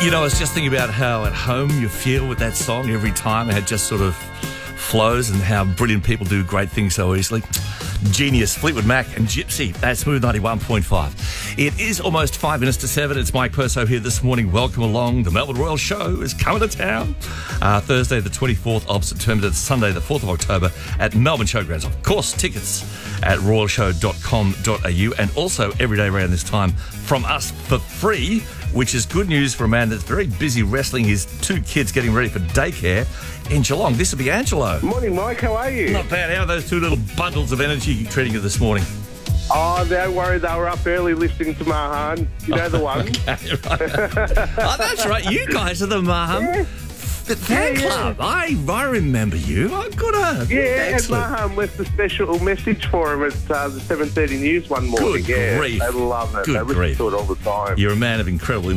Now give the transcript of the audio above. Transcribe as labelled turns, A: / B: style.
A: You know, I was just thinking about how at home you feel with that song every time. It just sort of flows, and how brilliant people do great things so easily. Genius, Fleetwood Mac and Gypsy. That's Smooth 91.5. It is almost 5 minutes to 7. It's Mike Perso here this morning. Welcome along. The Melbourne Royal Show is coming to town. Thursday the 24th of September to Sunday the 4th of October at Melbourne Showgrounds. Of course, tickets at royalshow.com.au, and also every day around this time from us for free, which is good news for a man that's very busy wrestling his 2 kids getting ready for daycare in Geelong. This will be Angelo.
B: Morning, Mike. How are you?
A: Not bad. How are those 2 little bundles of energy treating you this morning?
B: Oh, don't worry. They were up early listening to Mahan. You know the one.
A: Okay, right. Oh, that's right. You guys are the Mahan fan club. I remember you. Oh, good.
B: And Mahan left a special message for him at the 7:30 news one morning.
A: Good grief.
B: They love it.
A: Good
B: they listen
A: grief.
B: to it all the time.
A: You're a man of incredible